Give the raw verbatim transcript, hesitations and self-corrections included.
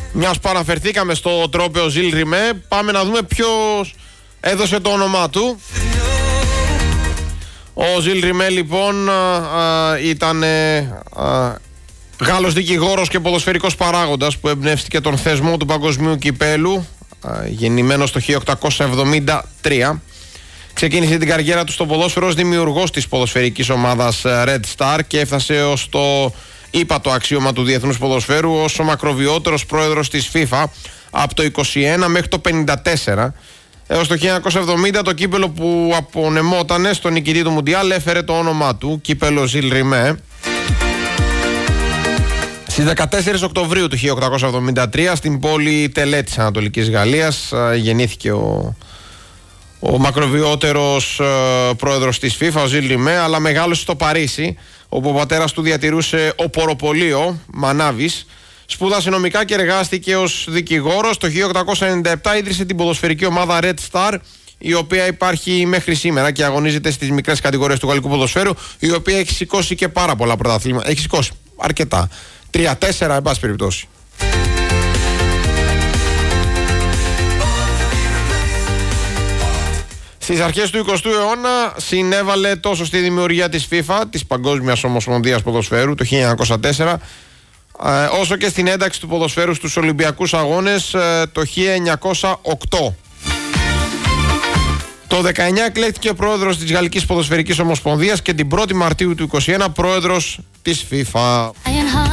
Μιας που αναφερθήκαμε στο τρόπαιο Ζιλ Ριμέ, πάμε να δούμε ποιος έδωσε το όνομά του. Ο Ζιλ Ριμέ λοιπόν ήταν Γάλλος δικηγόρος και ποδοσφαιρικός παράγοντας που εμπνεύστηκε τον θεσμό του παγκοσμίου κυπέλου, γεννημένος το χίλια οκτακόσια εβδομήντα τρία. Ξεκίνησε την καριέρα του στο ποδόσφαιρο ως δημιουργός της ποδοσφαιρικής ομάδας Red Star και έφτασε ως το ύπατο αξίωμα του διεθνούς ποδοσφαίρου ως ο μακροβιότερος πρόεδρος της FIFA από το είκοσι ένα μέχρι το πενήντα τέσσερα. Έως το χίλια εννιακόσια εβδομήντα το κύπελο που απονεμότανε στον νικητή του Μουντιάλ έφερε το όνομά του, κύπελο Ζιλ Ριμέ. Στις δεκατέσσερις Οκτωβρίου του χίλια οκτακόσια εβδομήντα τρία στην πόλη Τελέ της Ανατολικής Γαλλίας γεννήθηκε ο, ο μακροβιότερος ε, πρόεδρος της FIFA, ο Ζιλ Ριμέ, αλλά μεγάλωσε στο Παρίσι, όπου ο πατέρας του διατηρούσε οποροπολείο, Μανάβης. Σπούδασε νομικά και εργάστηκε ως δικηγόρος. Το χίλια οκτακόσια ενενήντα επτά ίδρυσε την ποδοσφαιρική ομάδα Red Star, η οποία υπάρχει μέχρι σήμερα και αγωνίζεται στις μικρές κατηγορίες του γαλλικού ποδοσφαίρου, η οποία έχει σηκώσει και πάρα πολλά πρωταθλήματα. Έχει σηκώσει αρκετά. Τρία-τέσσερα, εν πάση περιπτώσει. Στις αρχές του εικοστού αιώνα συνέβαλε τόσο στη δημιουργία της FIFA, της Παγκόσμιας Ομοσπονδίας Ποδοσφαίρου, το χίλια εννιακόσια τέσσερα, όσο και στην ένταξη του ποδοσφαίρου στους Ολυμπιακούς Αγώνες το χίλια εννιακόσια οκτώ. Το δεκαεννιά εκλέχθηκε πρόεδρος της Γαλλικής Ποδοσφαιρικής Ομοσπονδίας και την πρώτη Μαρτίου του είκοσι ένα πρόεδρος της FIFA.